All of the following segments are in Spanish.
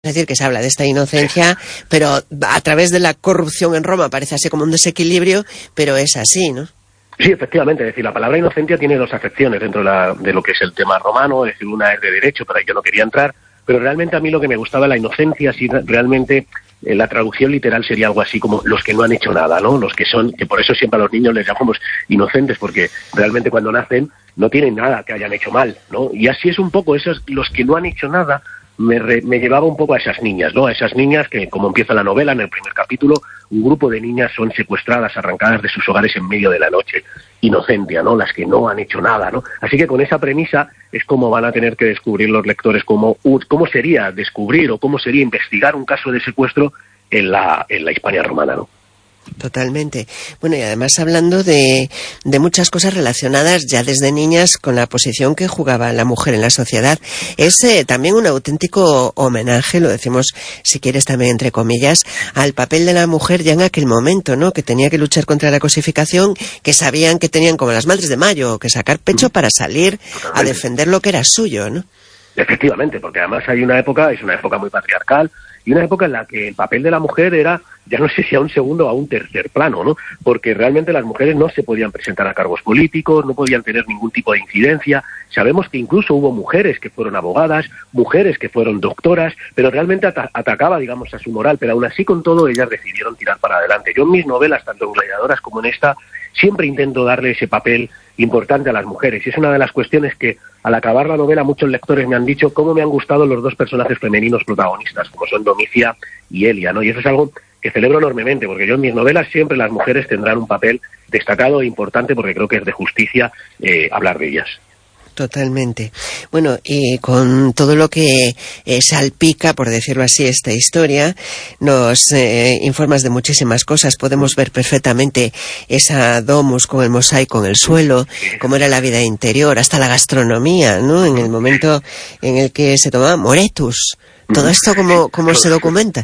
Es decir, que se habla de esta inocencia, pero a través de la corrupción en Roma parece así como un desequilibrio, pero es así, ¿no? Sí, efectivamente. Es decir, la palabra inocencia tiene dos acepciones dentro de lo que es el tema romano. Es decir, una es de derecho, pero ahí yo no quería entrar. Pero realmente a mí lo que me gustaba la inocencia, si realmente la traducción literal sería algo así como los que no han hecho nada, ¿no? Los que son, que por eso siempre a los niños les llamamos inocentes, porque realmente cuando nacen no tienen nada que hayan hecho mal, ¿no? Y así es un poco, esos, los que no han hecho nada, me llevaba un poco a esas niñas, ¿no? A esas niñas que, como empieza la novela, en el primer capítulo, un grupo de niñas son secuestradas, arrancadas de sus hogares en medio de la noche. Inocencia, ¿no? Las que no han hecho nada, ¿no? Así que con esa premisa es como van a tener que descubrir los lectores cómo sería descubrir o cómo sería investigar un caso de secuestro en la Hispania romana, ¿no? Totalmente. Bueno, y además hablando de muchas cosas relacionadas ya desde niñas con la posición que jugaba la mujer en la sociedad. Es también un auténtico homenaje, lo decimos si quieres también entre comillas, al papel de la mujer ya en aquel momento, ¿no? Que tenía que luchar contra la cosificación, que sabían que tenían como las Madres de Mayo, que sacar pecho para salir a defender lo que era suyo, ¿no? Efectivamente, porque además es una época muy patriarcal, y una época en la que el papel de la mujer era, ya no sé si a un segundo o a un tercer plano, ¿no? Porque realmente las mujeres no se podían presentar a cargos políticos, no podían tener ningún tipo de incidencia. Sabemos que incluso hubo mujeres que fueron abogadas, mujeres que fueron doctoras, pero realmente atacaba, digamos, a su moral, pero aún así con todo ellas decidieron tirar para adelante. Yo en mis novelas, tanto en Gladiadoras como en esta, siempre intento darle ese papel importante a las mujeres, y es una de las cuestiones que al acabar la novela muchos lectores me han dicho cómo me han gustado los dos personajes femeninos protagonistas, como son Domicia y Elia, ¿no? Y eso es algo que celebro enormemente, porque yo en mis novelas siempre las mujeres tendrán un papel destacado e importante, porque creo que es de justicia hablar de ellas. Totalmente. Bueno, y con todo lo que salpica, por decirlo así, esta historia, nos informas de muchísimas cosas. Podemos ver perfectamente esa domus con el mosaico en el suelo, cómo era la vida interior, hasta la gastronomía, ¿no? En el momento en el que se tomaba moretus. Todo esto, ¿cómo se documenta?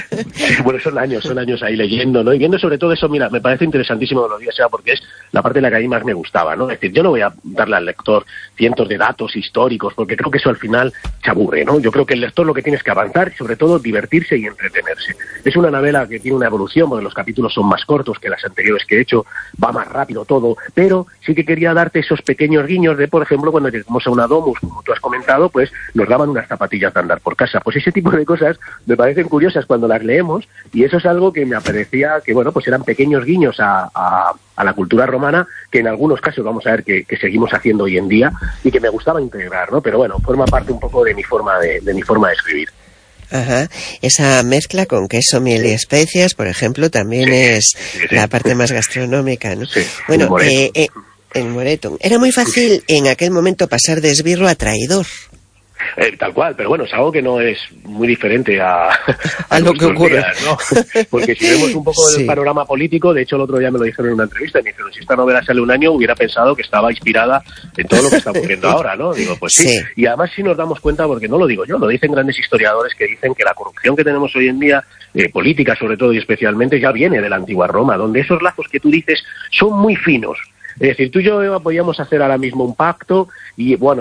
Bueno, son años ahí leyendo, ¿no? Y viendo sobre todo eso, mira, me parece interesantísimo que lo digas, porque es la parte de la que a mí más me gustaba, ¿no? Es decir, yo no voy a darle al lector cientos de datos históricos, porque creo que eso al final se aburre, ¿no? Yo creo que el lector lo que tiene es que avanzar y sobre todo divertirse y entretenerse. Es una novela que tiene una evolución, porque los capítulos son más cortos que las anteriores que he hecho, va más rápido todo, pero sí que quería darte esos pequeños guiños de, por ejemplo, cuando llegamos a una domus, como tú has comentado, pues nos daban unas zapatillas de andar por casa. Pues ese tipo de cosas me parecen curiosas cuando las leemos, y eso es algo que me parecía que, bueno, pues eran pequeños guiños a la cultura romana, que en algunos casos vamos a ver que seguimos haciendo hoy en día, y que me gustaba integrar, ¿no? Pero bueno, forma parte un poco de mi forma de escribir. Ajá, esa mezcla con queso, miel y especias, por ejemplo, también es la parte más gastronómica, ¿no? Sí, bueno, en Moretum. Era muy fácil en aquel momento pasar de esbirro a traidor. Tal cual, pero bueno, es algo que no es muy diferente a lo que ocurre, días, ¿no? Porque si vemos un poco el panorama político, de hecho el otro día me lo dijeron en una entrevista, me dijeron, si esta novela sale un año hubiera pensado que estaba inspirada en todo lo que está ocurriendo ahora, ¿no? Digo, pues sí. Y además sí nos damos cuenta, porque no lo digo yo, lo dicen grandes historiadores que dicen que la corrupción que tenemos hoy en día, política sobre todo y especialmente, ya viene de la antigua Roma, donde esos lazos que tú dices son muy finos. Es decir, tú y yo podíamos hacer ahora mismo un pacto y, bueno,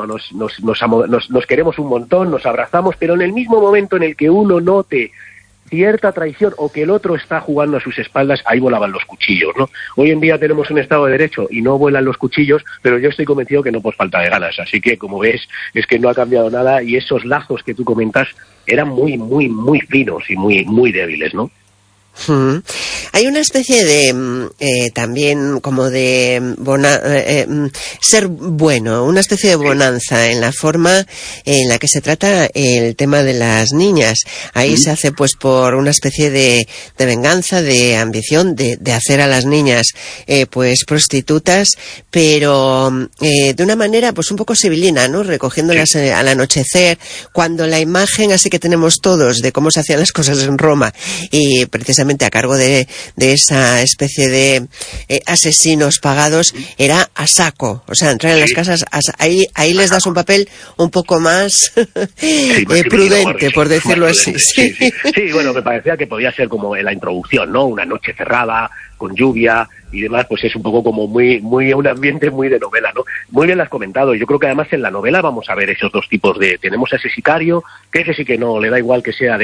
nos queremos un montón, nos abrazamos, pero en el mismo momento en el que uno note cierta traición o que el otro está jugando a sus espaldas, ahí volaban los cuchillos, ¿no? Hoy en día tenemos un Estado de Derecho y no vuelan los cuchillos, pero yo estoy convencido que no por falta de ganas. Así que, como ves, es que no ha cambiado nada, y esos lazos que tú comentas eran muy, muy, muy finos y muy, muy débiles, ¿no? Hay una especie de también como de ser bueno, una especie de bonanza en la forma en la que se trata el tema de las niñas. Ahí se hace pues por una especie de venganza, de ambición de hacer a las niñas pues prostitutas, pero de una manera pues un poco civilina, ¿no? Recogiéndolas al anochecer, cuando la imagen así que tenemos todos de cómo se hacían las cosas en Roma, y precisamente a cargo de esa especie de asesinos pagados, era a saco, o sea, entrar en las casas, ahí les das un papel un poco más prudente, por decirlo así. Sí, bueno, me parecía que podía ser como en la introducción, ¿no? Una noche cerrada, con lluvia y demás, pues es un poco como muy un ambiente muy de novela, ¿no? Muy bien lo has comentado. Yo creo que además en la novela vamos a ver esos dos tipos tenemos a ese sicario, que ese sí que no, le da igual que sea de